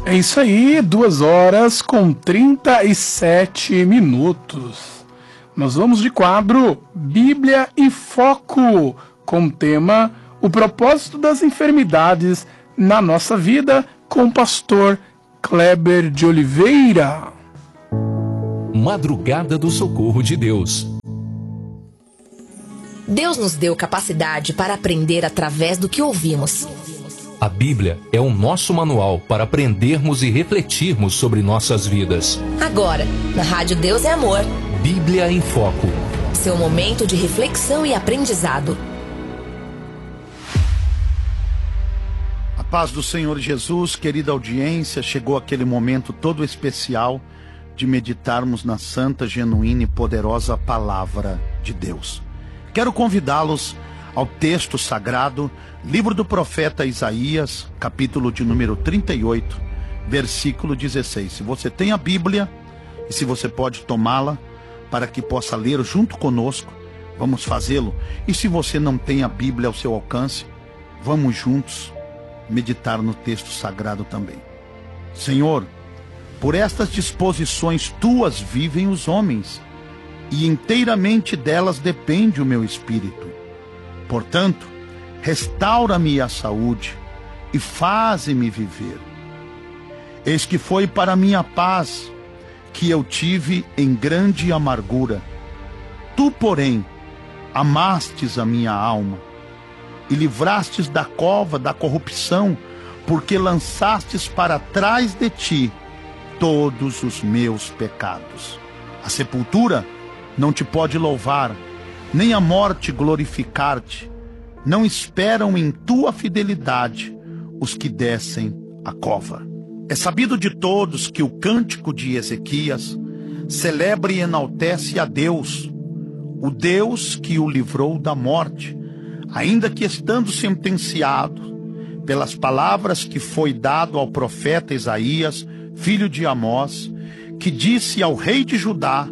É isso aí, 2h37. Nós vamos de quadro Bíblia em Foco, com o tema O Propósito das Enfermidades na Nossa Vida, com o pastor Kleber de Oliveira. Madrugada do Socorro de Deus. Deus nos deu capacidade para aprender através do que ouvimos. A Bíblia é o nosso manual para aprendermos e refletirmos sobre nossas vidas. Agora, na Rádio Deus é Amor. Bíblia em Foco. Seu momento de reflexão e aprendizado. A paz do Senhor Jesus, querida audiência, chegou aquele momento todo especial de meditarmos na santa, genuína e poderosa Palavra de Deus. Quero convidá-los ao texto sagrado, livro do profeta Isaías, capítulo de número 38, versículo 16. Se você tem a Bíblia, e se você pode tomá-la, para que possa ler junto conosco, vamos fazê-lo. E se você não tem a Bíblia ao seu alcance, vamos juntos meditar no texto sagrado também. Senhor, por estas disposições tuas vivem os homens, e inteiramente delas depende o meu espírito. Portanto, restaura-me a saúde e faze-me viver. Eis que foi para a minha paz que eu tive em grande amargura. Tu, porém, amastes a minha alma e livrastes da cova da corrupção, porque lançastes para trás de ti todos os meus pecados. A sepultura não te pode louvar, nem a morte glorificar-te. Não esperam em tua fidelidade os que descem a cova. É sabido de todos que o cântico de Ezequias celebra e enaltece a Deus, o Deus que o livrou da morte, ainda que estando sentenciado pelas palavras que foi dado ao profeta Isaías, filho de Amós, que disse ao rei de Judá,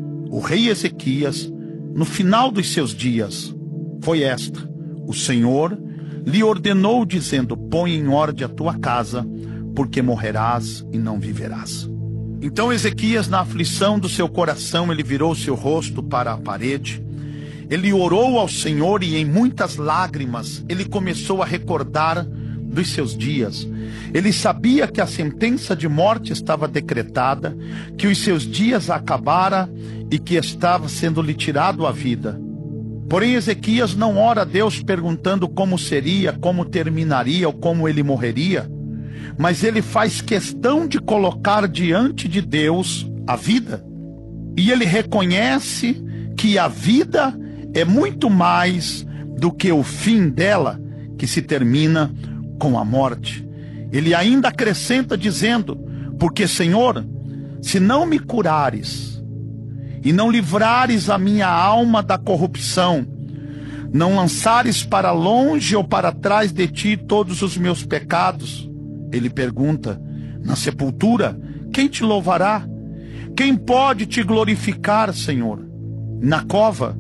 o rei Ezequias, no final dos seus dias, foi esta: o Senhor lhe ordenou, dizendo: põe em ordem a tua casa, porque morrerás e não viverás. Então Ezequias, na aflição do seu coração, ele virou seu rosto para a parede. Ele orou ao Senhor e em muitas lágrimas ele começou a recordar dos seus dias. Ele sabia que a sentença de morte estava decretada, que os seus dias acabara e que estava sendo lhe tirado a vida. Porém, Ezequias não ora a Deus perguntando como seria, como terminaria ou como ele morreria, mas ele faz questão de colocar diante de Deus a vida. E ele reconhece que a vida é muito mais do que o fim dela, que se termina com a morte. Ele ainda acrescenta dizendo: porque, Senhor, se não me curares e não livrares a minha alma da corrupção, não lançares para longe ou para trás de ti todos os meus pecados. Ele pergunta: na sepultura, quem te louvará? Quem pode te glorificar, Senhor? Na cova,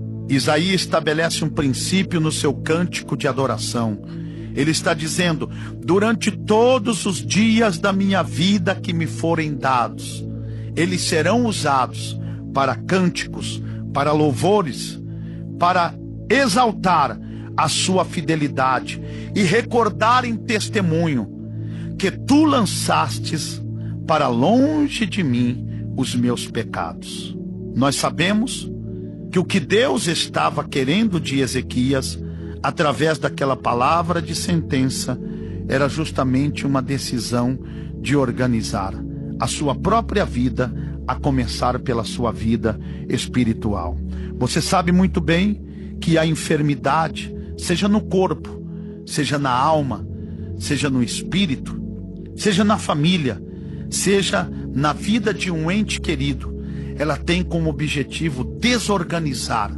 Isaías estabelece um princípio no seu cântico de adoração. Ele está dizendo: durante todos os dias da minha vida que me forem dados, eles serão usados para cânticos, para louvores, para exaltar a sua fidelidade e recordar em testemunho que tu lançastes para longe de mim os meus pecados. Nós sabemos que o que Deus estava querendo de Ezequias, através daquela palavra de sentença, era justamente uma decisão de organizar a sua própria vida, a começar pela sua vida espiritual. Você sabe muito bem que a enfermidade, seja no corpo, seja na alma, seja no espírito, seja na família, seja na vida de um ente querido, ela tem como objetivo desorganizar.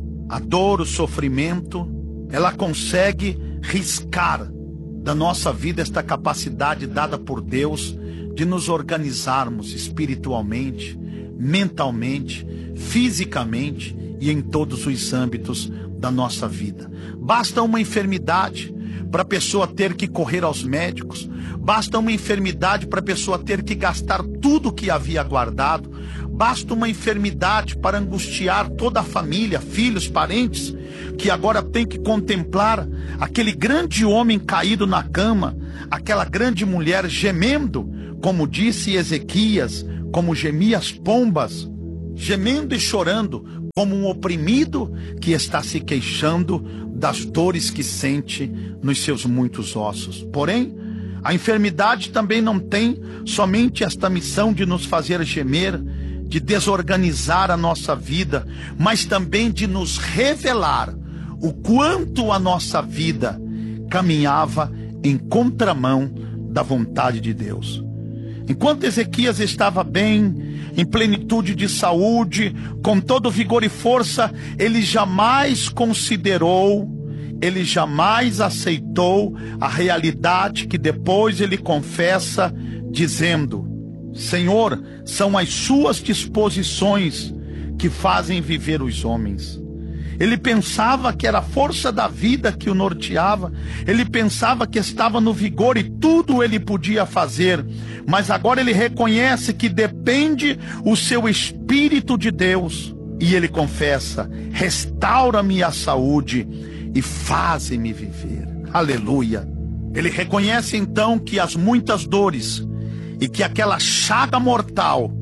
A dor, o sofrimento, ela consegue riscar da nossa vida esta capacidade dada por Deus de nos organizarmos espiritualmente, mentalmente, fisicamente e em todos os âmbitos da nossa vida. Basta uma enfermidade para a pessoa ter que correr aos médicos. Basta uma enfermidade para a pessoa ter que gastar tudo que havia guardado. Basta uma enfermidade para angustiar toda a família, filhos, parentes, que agora tem que contemplar aquele grande homem caído na cama, aquela grande mulher gemendo, como disse Ezequias, como gemia as pombas, gemendo e chorando, como um oprimido que está se queixando das dores que sente nos seus muitos ossos. Porém, a enfermidade também não tem somente esta missão de nos fazer gemer, de desorganizar a nossa vida, mas também de nos revelar o quanto a nossa vida caminhava em contramão da vontade de Deus. Enquanto Ezequias estava bem, em plenitude de saúde, com todo vigor e força, ele jamais considerou, ele jamais aceitou a realidade que depois ele confessa, dizendo: Senhor, são as suas disposições que fazem viver os homens. Ele pensava que era a força da vida que o norteava, ele pensava que estava no vigor e tudo ele podia fazer, mas agora ele reconhece que depende o seu Espírito de Deus, e ele confessa: restaura-me a saúde e faze-me viver. Aleluia! Ele reconhece então que as muitas dores e que aquela chaga mortal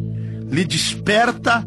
lhe desperta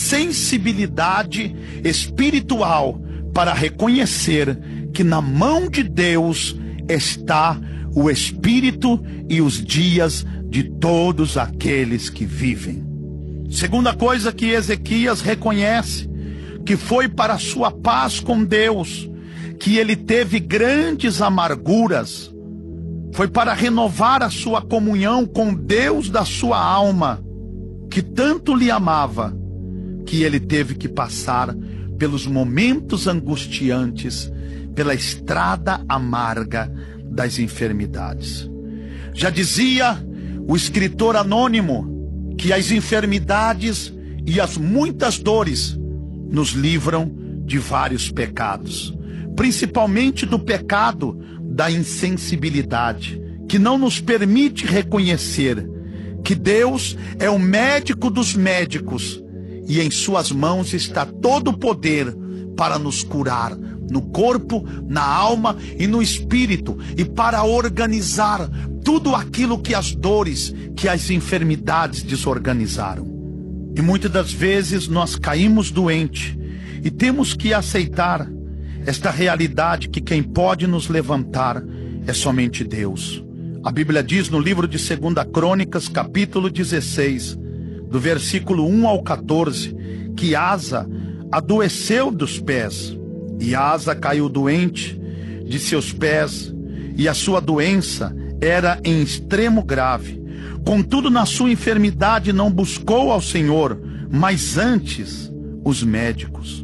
sensibilidade espiritual para reconhecer que na mão de Deus está o espírito e os dias de todos aqueles que vivem. Segunda coisa que Ezequias reconhece, que foi para a sua paz com Deus, que ele teve grandes amarguras, foi para renovar a sua comunhão com Deus da sua alma, que tanto lhe amava, que ele teve que passar pelos momentos angustiantes, pela estrada amarga das enfermidades. Já dizia o escritor anônimo que as enfermidades e as muitas dores nos livram de vários pecados, principalmente do pecado da insensibilidade, que não nos permite reconhecer que Deus é o médico dos médicos e em suas mãos está todo o poder para nos curar no corpo, na alma e no espírito, e para organizar tudo aquilo que as dores, que as enfermidades desorganizaram. E muitas das vezes nós caímos doentes e temos que aceitar esta realidade, que quem pode nos levantar é somente Deus. A Bíblia diz no livro de 2 Crônicas, capítulo 16, do versículo 1 ao 14, que Asa adoeceu dos pés, e Asa caiu doente de seus pés, e a sua doença era em extremo grave. Contudo, na sua enfermidade não buscou ao Senhor, mas antes os médicos.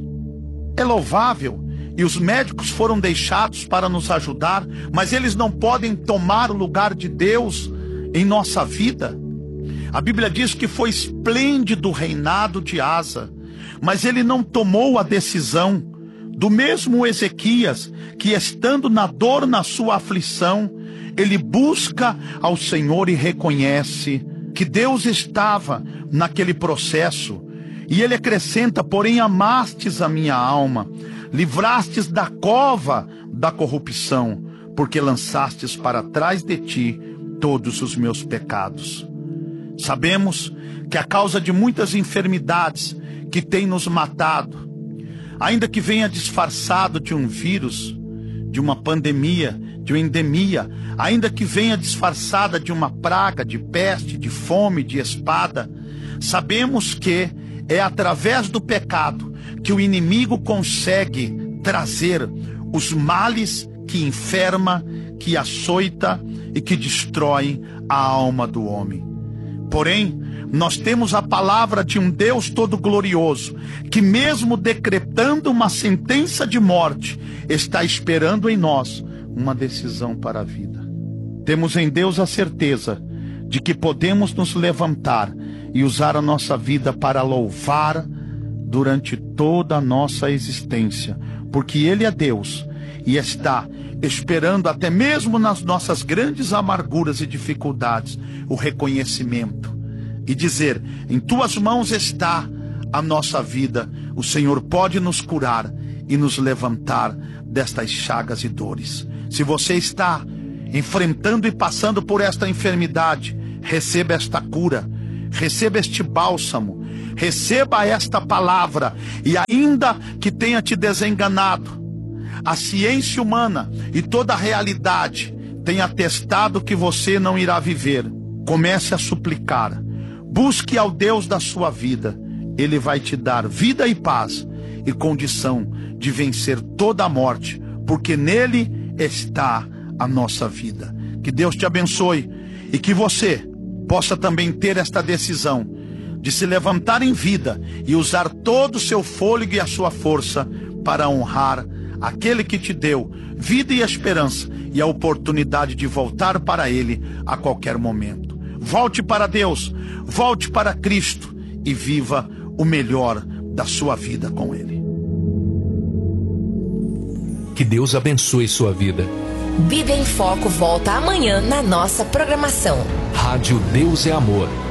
É louvável, e os médicos foram deixados para nos ajudar, mas eles não podem tomar o lugar de Deus em nossa vida. A Bíblia diz que foi esplêndido o reinado de Asa, mas ele não tomou a decisão. Do mesmo Ezequias, que estando na dor, na sua aflição, ele busca ao Senhor e reconhece que Deus estava naquele processo. E ele acrescenta: porém amastes a minha alma, livrastes da cova da corrupção, porque lançastes para trás de ti todos os meus pecados. Sabemos que a causa de muitas enfermidades que têm nos matado, ainda que venha disfarçado de um vírus, de uma pandemia, de uma endemia, ainda que venha disfarçada de uma praga, de peste, de fome, de espada, sabemos que é através do pecado que o inimigo consegue trazer os males que enferma, que açoita e que destrói a alma do homem. Porém, nós temos a palavra de um Deus todo glorioso, que mesmo decretando uma sentença de morte, está esperando em nós uma decisão para a vida. Temos em Deus a certeza de que podemos nos levantar e usar a nossa vida para louvar durante toda a nossa existência, porque Ele é Deus e está esperando, até mesmo nas nossas grandes amarguras e dificuldades, o reconhecimento e dizer: em tuas mãos está a nossa vida, o Senhor pode nos curar e nos levantar destas chagas e dores. Se você está enfrentando e passando por esta enfermidade, receba esta cura, receba este bálsamo, receba esta palavra. E ainda que tenha te desenganado, a ciência humana e toda a realidade tem atestado que você não irá viver, comece a suplicar, busque ao Deus da sua vida. Ele vai te dar vida e paz e condição de vencer toda a morte, porque nele está a nossa vida. Que Deus te abençoe e que você possa também ter esta decisão de se levantar em vida e usar todo o seu fôlego e a sua força para honrar aquele que te deu vida e esperança e a oportunidade de voltar para Ele a qualquer momento. Volte para Deus, volte para Cristo e viva o melhor da sua vida com Ele. Que Deus abençoe sua vida. Bíblia em Foco volta amanhã na nossa programação. Rádio Deus é Amor.